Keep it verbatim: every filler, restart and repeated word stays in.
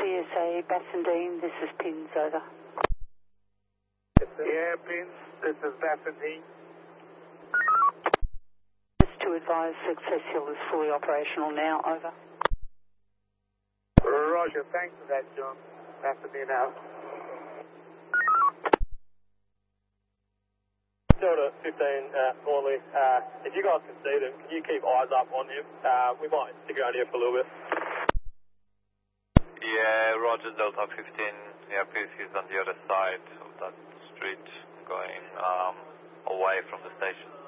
C S A Bassendean, this is Pins, over. Yeah, Pins, this is Bassendean. Just to advise, Success Hill is fully operational now, over. Roger, thanks for that, John. Bassendean out. Delta fifteen, uh, Morley, uh, if you guys can see them, can you keep eyes up on him? Uh, we might stick around here for a little bit. Yeah, Roger, Delta fifteen, yeah, please, he's on the other side of that street, going um, away from the station.